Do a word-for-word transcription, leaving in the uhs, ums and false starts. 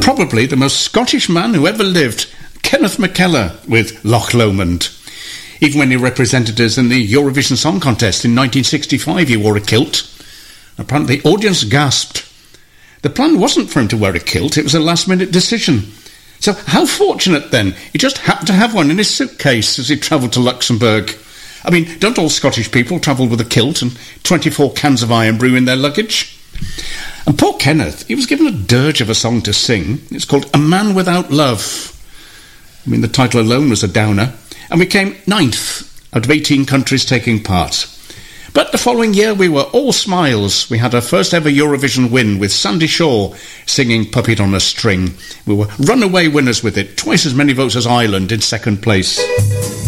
Probably the most Scottish man who ever lived, Kenneth McKellar with Loch Lomond. Even when he represented us in the Eurovision Song Contest in nineteen sixty-five, he wore a kilt. Apparently, the audience gasped. The plan wasn't for him to wear a kilt, it was a last-minute decision. So how fortunate, then, he just happened to have one in his suitcase as he travelled to Luxembourg. I mean, don't all Scottish people travel with a kilt and twenty-four cans of Iron Brew in their luggage? And poor Kenneth, he was given a dirge of a song to sing. It's called A Man Without Love. I mean, the title alone was a downer. And we came ninth out of eighteen countries taking part. But the following year we were all smiles. We had our first ever Eurovision win with Sandy Shaw singing Puppet on a String. We were runaway winners with it, twice as many votes as Ireland in second place.